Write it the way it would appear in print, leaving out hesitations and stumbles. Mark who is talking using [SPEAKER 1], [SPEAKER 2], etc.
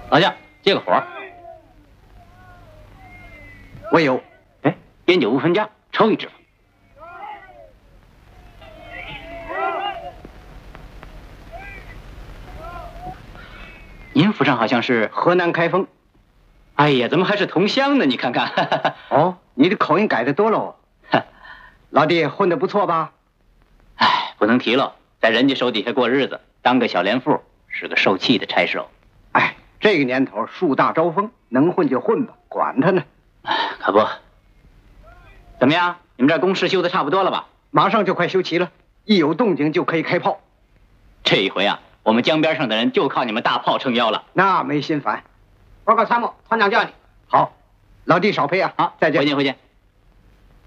[SPEAKER 1] 老将，接个活。
[SPEAKER 2] 我有。
[SPEAKER 1] 哎，烟酒不分家，抽一支。您府上好像是
[SPEAKER 2] 河南开封。
[SPEAKER 1] 哎呀，怎么还是同乡呢？你看看。
[SPEAKER 2] 哦，你的口音改得多喽。老弟混得不错吧？
[SPEAKER 1] 哎，不能提了，在人家手底下过日子，当个小连副，是个受气的差事。
[SPEAKER 2] 哎，这个年头树大招风，能混就混吧，管他呢。
[SPEAKER 1] 哎，可不。怎么样？你们这工事修得差不多了吧？
[SPEAKER 2] 马上就快修齐了，一有动静就可以开炮。
[SPEAKER 1] 这一回啊，我们江边上的人就靠你们大炮撑腰了。
[SPEAKER 2] 那没心烦。报告参谋，团长叫你。好，老弟少陪啊。
[SPEAKER 1] 好，
[SPEAKER 2] 再见。
[SPEAKER 1] 回见，回见。